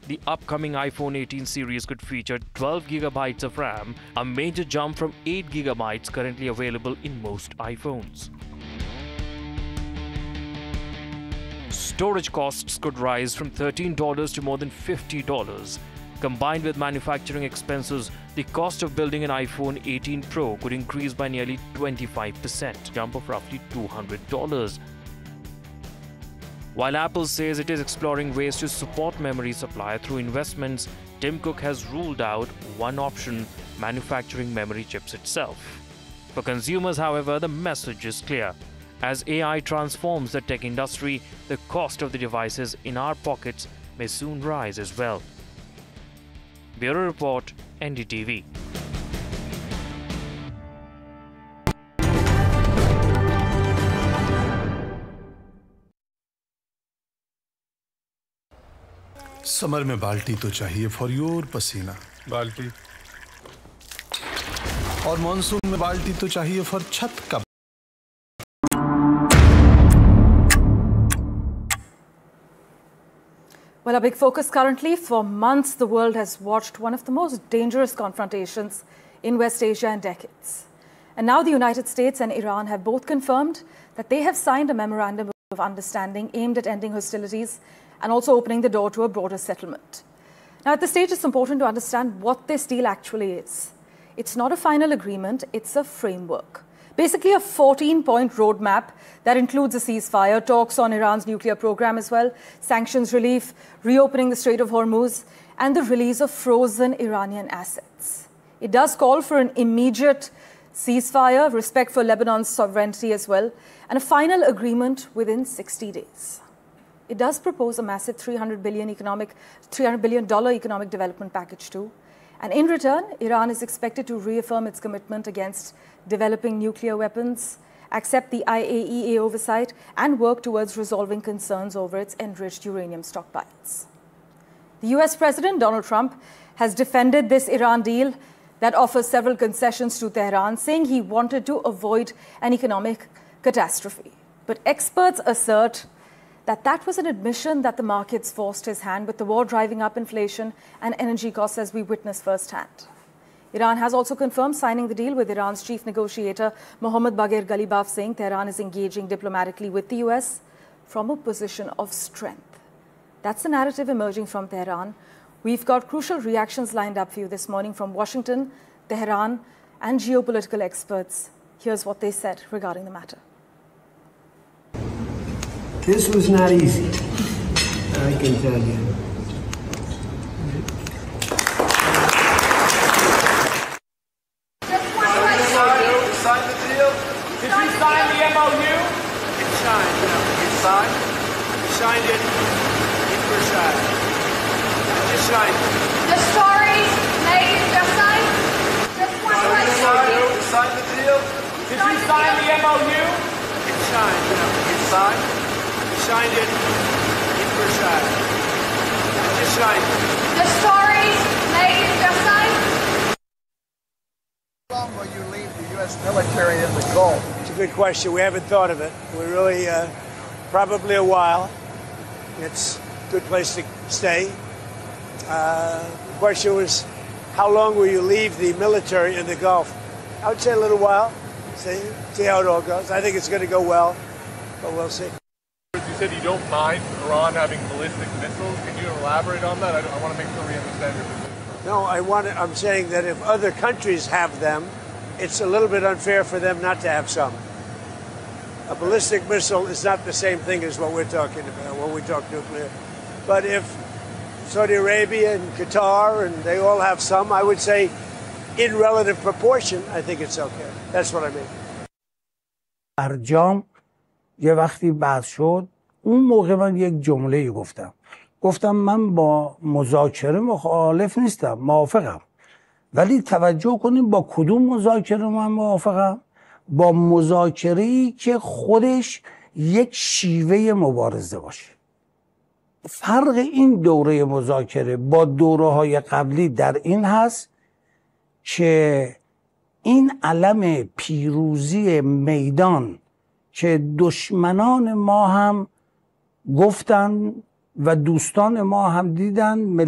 the upcoming iPhone 18 series could feature 12 gigabytes of RAM, a major jump from 8 gigabytes currently available in most iPhones. Storage costs could rise from $13 to more than $50. Combined with manufacturing expenses, the cost of building an iPhone 18 Pro could increase by nearly 25%, jump of roughly $200. While Apple says it is exploring ways to support memory supply through investments, Tim Cook has ruled out one option: manufacturing memory chips itself. For consumers, however, the message is clear. As AI transforms the tech industry, the cost of the devices in our pockets may soon rise as well. Bureau Report, NDTV. Summer में बाल्टी तो चाहिए for your पसीना, बाल्टी। और monsoon में बाल्टी तो चाहिए फॉर छत का। Well, a big focus currently. For months, the world has watched one of the most dangerous confrontations in West Asia in decades. And now the United States and Iran have both confirmed that they have signed a memorandum of understanding aimed at ending hostilities and also opening the door to a broader settlement. Now, at this stage, it's important to understand what this deal actually is. It's not a final agreement, it's a framework. Basically, a 14-point roadmap that includes a ceasefire, talks on Iran's nuclear program as well, sanctions relief, reopening the Strait of Hormuz, and the release of frozen Iranian assets. It does call for an immediate ceasefire, respect for Lebanon's sovereignty as well, and a final agreement within 60 days. It does propose a massive $300 billion economic development package too. And in return, Iran is expected to reaffirm its commitment against developing nuclear weapons, accept the IAEA oversight, and work towards resolving concerns over its enriched uranium stockpiles. The US President Donald Trump has defended this Iran deal that offers several concessions to Tehran, saying he wanted to avoid an economic catastrophe. But experts assert that was an admission that the markets forced his hand, with the war driving up inflation and energy costs, as we witnessed firsthand. Iran has also confirmed signing the deal, with Iran's chief negotiator Mohammad Bagher Ghalibaf saying Tehran is engaging diplomatically with the US from a position of strength. That's the narrative emerging from Tehran. We've got crucial reactions lined up for you this morning from Washington, Tehran, and geopolitical experts. Here's what they said regarding the matter. This was not easy, I can tell you. Sign the deal? Did you sign the MOU? It's signed. It's signed? You signed it in Versailles. Just signed it. The stories made just signed? Just one question. You signed the deal? Did you sign the MOU? It's signed. It's signed? You signed it in Versailles. Just signed it. The stories made just signed? How long will you leave the U.S. military in the Gulf? It's a good question. We haven't thought of it. We're really probably a while. It's a good place to stay. The question was, how long will you leave the military in the Gulf? I would say a little while. See how it all goes. I think it's going to go well, but we'll see. You said you don't mind Iran having ballistic missiles. Can you elaborate on that? I want to make sure we understand your position. No, I'm saying that if other countries have them, it's a little bit unfair for them not to have some. A ballistic missile is not the same thing as what we're talking about when we talk nuclear. But if Saudi Arabia and Qatar, and they all have some, I would say in relative proportion, I think it's okay. That's what I mean. برجام یه وقتی بحث شد، اون موقع من یک جمله گفتم من با مذاکره مخالف نیستم، موافقم، ولی توجه کنیم با کدوم مذاکره من موافقم؟ با مذاکره‌ای که خودش یک شیوه مبارزه باشه. فرق این دوره مذاکره با دوره‌های قبلی در این هست که این علم پیروزی میدان که دشمنان ما هم گفتن و دوستان ما هم دیدن